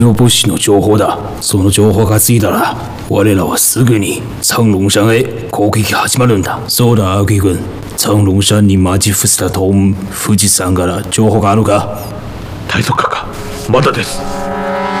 の物資の情報だ。その情報がついたら、我らはすぐに苍龙山へ攻撃始まるんだ。そうだ、青木君。苍龍山に待ち伏せたと富士山から情報があるか？ 大賊か。まだです。